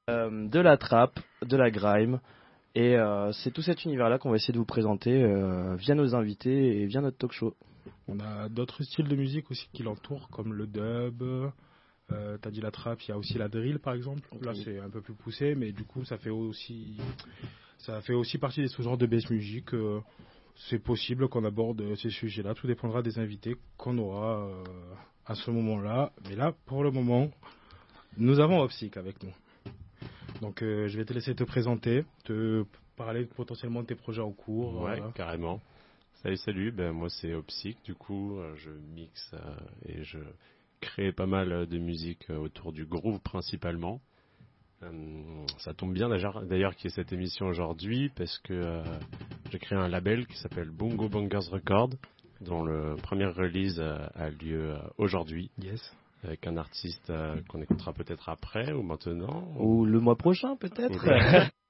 de la trap, de la grime. Et c'est tout cet univers-là qu'on va essayer de vous présenter via nos invités et via notre talk show. On a d'autres styles de musique aussi qui l'entourent, comme le dub. T'as dit la trap, il y a aussi la drill par exemple. Là c'est un peu plus poussé, mais du coup ça fait aussi partie des sous-genres de bass music. C'est possible qu'on aborde ces sujets-là. Tout dépendra des invités qu'on aura à ce moment-là. Mais là, pour le moment, nous avons Opsic avec nous. Donc je vais te laisser te présenter, te parler potentiellement de tes projets en cours. Ouais, carrément. Salut. Ben, moi c'est Opsic, du coup je mixe et je crée pas mal de musique autour du groove principalement. Ça tombe bien d'ailleurs qu'il y ait cette émission aujourd'hui parce que j'ai créé un label qui s'appelle Bongo Bangers Record, dont le premier release a lieu aujourd'hui. Yes. Avec un artiste qu'on écoutera peut-être après ou maintenant. Ou le mois prochain peut-être.